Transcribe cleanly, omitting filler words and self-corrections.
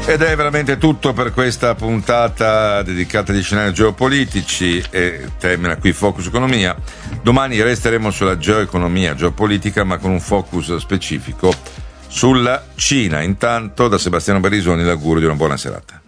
Ed è veramente tutto per questa puntata dedicata agli scenari geopolitici e termina qui Focus Economia. Domani resteremo sulla geoeconomia, geopolitica, ma con un focus specifico sulla Cina. Intanto da Sebastiano Barisoni l'augurio di una buona serata.